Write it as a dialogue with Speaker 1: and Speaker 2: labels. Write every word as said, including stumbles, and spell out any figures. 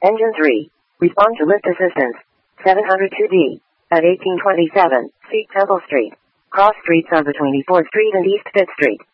Speaker 1: Engine three. Respond to lift assistance. seven oh two D. At eighteen twenty-seven, Seat Temple Street. Cross streets are between twenty-fourth Street and East Fifth Street.